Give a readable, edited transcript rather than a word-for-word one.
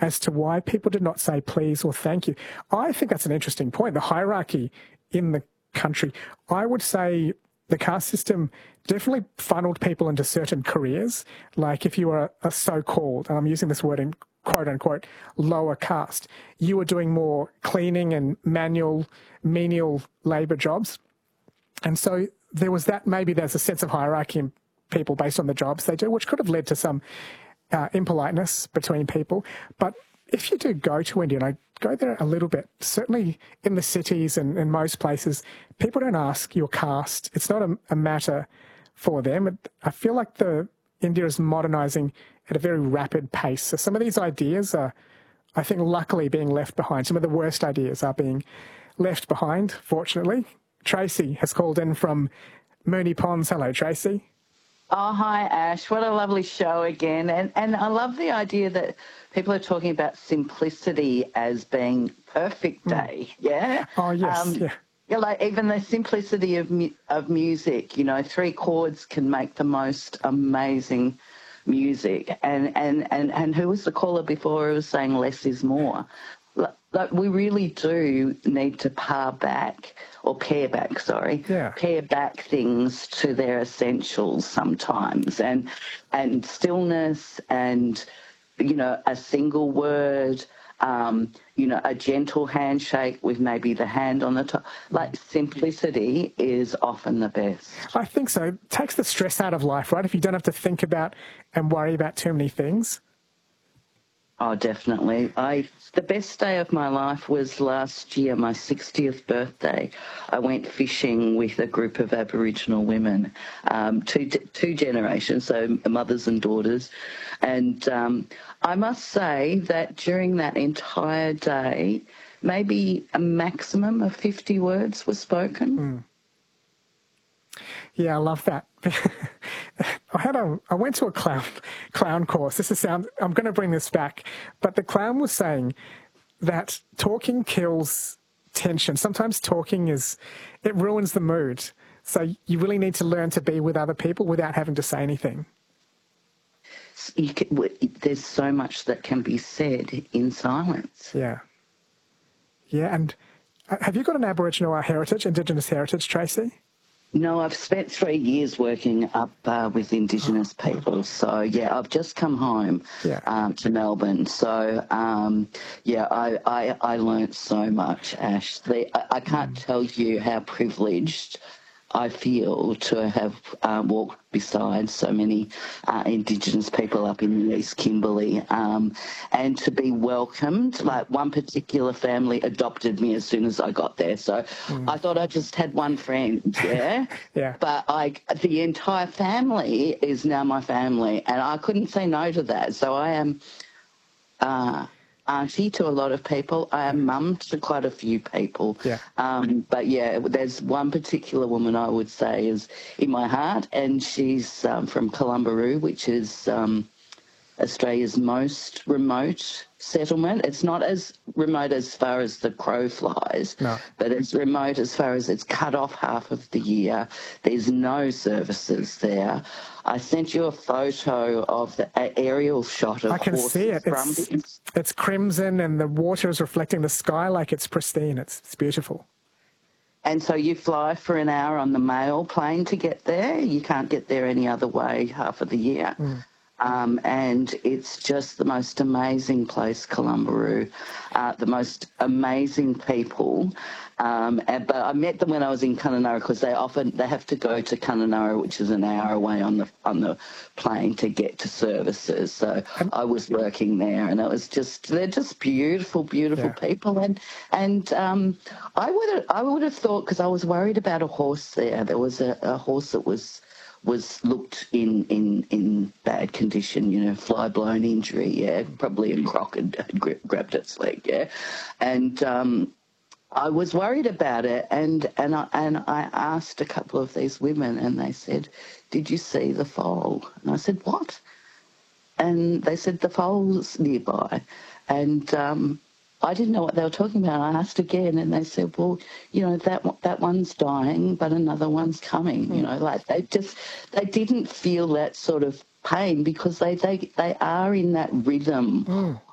as to why people did not say please or thank you. I think that's an interesting point, the hierarchy in the country. I would say the caste system definitely funneled people into certain careers. Like if you were a so-called, and I'm using this word in quote unquote, lower caste, you were doing more cleaning and manual, menial labour jobs. And so there was that, maybe there's a sense of hierarchy in people based on the jobs they do, which could have led to some impoliteness between people. But if you do go to India, and I go there a little bit, certainly in the cities and in most places, people don't ask your caste. It's not a matter for them. I feel like India is modernising at a very rapid pace. So some of these ideas are, I think, luckily being left behind. Some of the worst ideas are being left behind, fortunately. Tracy has called in from Moonee Ponds. Hello, Tracy. Oh, hi, Ash. What a lovely show again. And I love the idea that people are talking about simplicity as being perfect day, yeah? Oh, yes, yeah. Yeah, like even the simplicity of music, 3 chords can make the most amazing music. And who was the caller before who was saying less is more? Like we really do need to pare back things to their essentials sometimes, and stillness and, a single word, a gentle handshake with maybe the hand on the top. Like simplicity is often the best. I think so. It takes the stress out of life, right? If you don't have to think about and worry about too many things. Oh, definitely. The best day of my life was last year, my 60th birthday. I went fishing with a group of Aboriginal women, two generations, so mothers and daughters. And I must say that during that entire day, maybe a maximum of 50 words were spoken. Mm. Yeah, I love that. I went to a clown course. I'm going to bring this back, but the clown was saying that talking kills tension. Sometimes talking it ruins the mood. So you really need to learn to be with other people without having to say anything. There's so much that can be said in silence. Yeah. Yeah, and have you got an Aboriginal heritage, Indigenous heritage, Tracy? No, I've spent 3 years working up with Indigenous people. So, yeah, I've just come home to Melbourne. So, I learnt so much, Ash. I can't tell you how privileged I feel to have walked beside so many Indigenous people up in the East Kimberley, and to be welcomed. Like one particular family adopted me as soon as I got there. So I thought I just had one friend, yeah? Yeah. But the entire family is now my family, and I couldn't say no to that. So I am auntie to a lot of people. I am mum to quite a few people. Yeah. But yeah, there's one particular woman I would say is in my heart, and she's from Columbaroo, which is Australia's most remote settlement. It's not as remote as far as the crow flies, but it's remote as far as it's cut off half of the year. There's no services there. I sent you a photo of the aerial shot of I can see it. It's crimson and the water is reflecting the sky like it's pristine. It's beautiful. And so you fly for an hour on the mail plane to get there. You can't get there any other way half of the year. And it's just the most amazing place, Columbaroo, the most amazing people. But I met them when I was in Kununurra because they have to go to Kununurra, which is an hour away on the plane to get to services. So I was working there, and they're just beautiful, beautiful people. And I would have thought, because I was worried about a horse there. There was a horse that was looked in bad condition, fly blown injury, probably a croc had grabbed its leg, and I was worried about it, and I asked a couple of these women, and they said, "Did you see the foal?" And I said, "What?" And they said, "The foal's nearby," and I didn't know what they were talking about. I asked again, and they said, "Well, that one's dying, but another one's coming." Like they didn't feel that sort of pain because they are in that rhythm